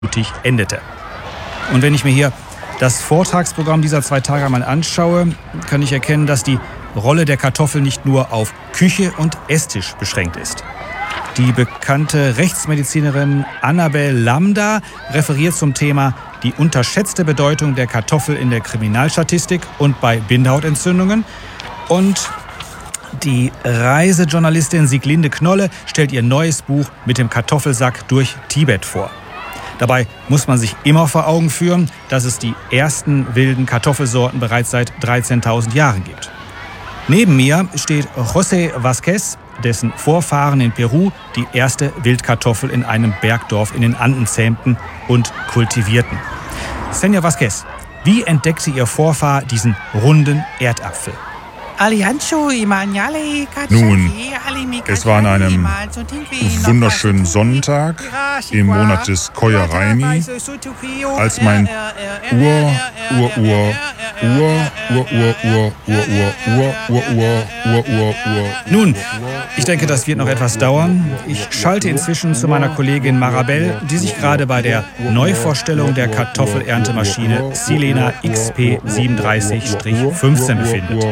blutig endete. Und wenn ich mir hier das Vortragsprogramm dieser 2 Tage mal anschaue, kann ich erkennen, dass die Rolle der Kartoffel nicht nur auf Küche und Esstisch beschränkt ist. Die bekannte Rechtsmedizinerin Annabel Lambda referiert zum Thema die unterschätzte Bedeutung der Kartoffel in der Kriminalstatistik und bei Bindehautentzündungen. Und die Reisejournalistin Sieglinde Knolle stellt ihr neues Buch mit dem Kartoffelsack durch Tibet vor. Dabei muss man sich immer vor Augen führen, dass es die ersten wilden Kartoffelsorten bereits seit 13.000 Jahren gibt. Neben mir steht José Vázquez, dessen Vorfahren in Peru die erste Wildkartoffel in einem Bergdorf in den Anden zähmten und kultivierten. Senor Vázquez, wie entdeckte Ihr Vorfahr diesen runden Erdapfel? Nun, es war an einem wunderschönen Sonntag im Monat des Koiraini, als mein Nun, ich denke, das wird noch etwas dauern. Ich schalte inzwischen zu meiner Kollegin Marabel, die sich gerade bei der Neuvorstellung der Kartoffelerntemaschine Silena XP37-15 befindet.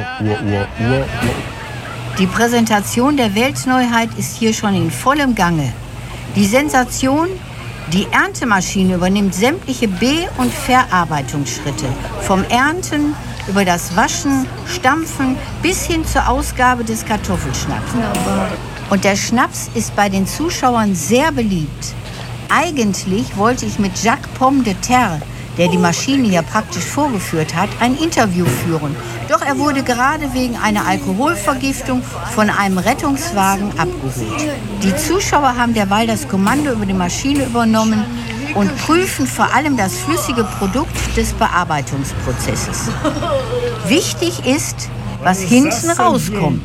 Die Präsentation der Weltneuheit ist hier schon in vollem Gange. Die Sensation: die Erntemaschine übernimmt sämtliche Be- und Verarbeitungsschritte. Vom Ernten über das Waschen, Stampfen bis hin zur Ausgabe des Kartoffelschnaps. Und der Schnaps ist bei den Zuschauern sehr beliebt. Eigentlich wollte ich mit Jacques Pomme de Terre, der die Maschine hier praktisch vorgeführt hat, ein Interview führen. Doch er wurde gerade wegen einer Alkoholvergiftung von einem Rettungswagen abgeholt. Die Zuschauer haben derweil das Kommando über die Maschine übernommen und prüfen vor allem das flüssige Produkt des Bearbeitungsprozesses. Wichtig ist, was hinten rauskommt.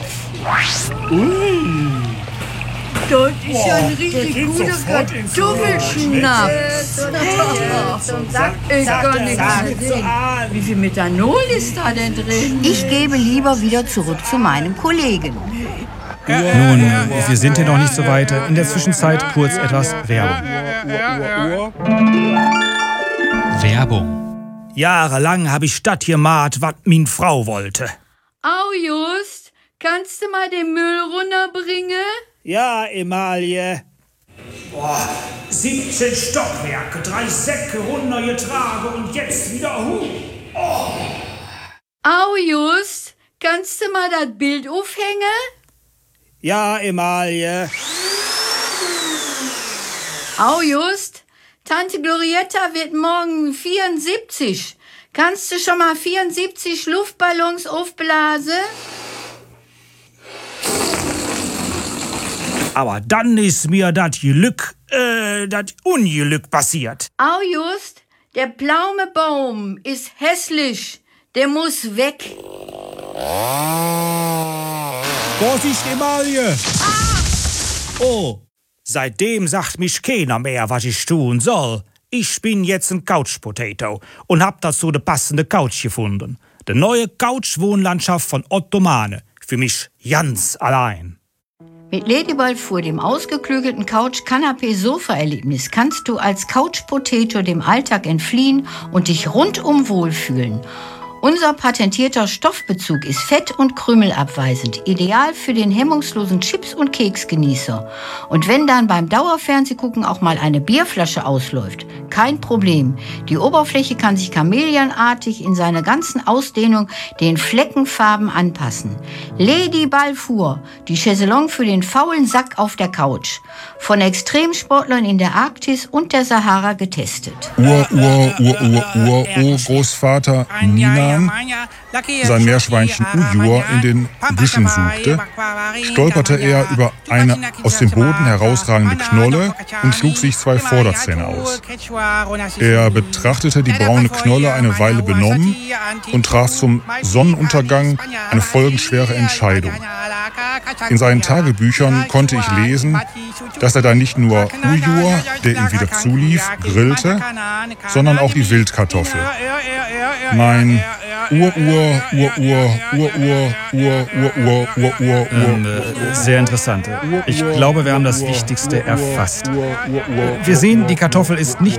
Das ist ja ein richtig guter Kartoffelschnaps. Ich kann nichts mehr sehen. Wie viel Methanol ist da denn drin? Ich gebe lieber wieder zurück zu meinem Kollegen. Nun, wir sind hier noch nicht so weit. In der Zwischenzeit kurz etwas Werbung. Werbung. Jahrelang habe ich das gemacht, was min Frau wollte. Au just, kannst du mal den Müll runterbringen? Ja, Emalie. 17 Stockwerke, 3 Säcke runtergetragen und jetzt wieder hoch. Au just, kannst du mal das Bild aufhängen? Ja, Emalie. Au just, Tante Glorietta wird morgen 74. Kannst du schon mal 74 Luftballons aufblasen? Aber dann ist mir das Unglück passiert. Au just, der Pflaumebaum ist hässlich. Der muss weg. Vorsicht, Emalie! Oh, seitdem sagt mich keiner mehr, was ich tun soll. Ich bin jetzt ein Couch Potato und hab dazu die passende Couch gefunden. Die neue Couch-Wohnlandschaft von Ottomane. Für mich ganz allein. Mit Lady Balfour, dem ausgeklügelten Couch-Canapé-Sofa-Erlebnis, kannst du als Couch Potato dem Alltag entfliehen und dich rundum wohlfühlen. Unser patentierter Stoffbezug ist fett- und krümelabweisend, ideal für den hemmungslosen Chips- und Keksgenießer. Und wenn dann beim Dauerfernsehgucken auch mal eine Bierflasche ausläuft, kein Problem. Die Oberfläche kann sich chamäleonartig in seiner ganzen Ausdehnung den Fleckenfarben anpassen. Lady Balfour, die Chaiselong für den faulen Sack auf der Couch. Von Extremsportlern in der Arktis und der Sahara getestet. Großvater Nina sein Meerschweinchen Ujur in den Büschen suchte, stolperte er über eine aus dem Boden herausragende Knolle und schlug sich 2 Vorderzähne aus. Er betrachtete die braune Knolle eine Weile benommen und traf zum Sonnenuntergang eine folgenschwere Entscheidung. In seinen Tagebüchern konnte ich lesen, dass er da nicht nur Ujur, der ihm wieder zulief, grillte, sondern auch die Wildkartoffel. Mein Sehr interessant. Ich glaube, wir haben das Wichtigste erfasst. Wir sehen, die Kartoffel ist nicht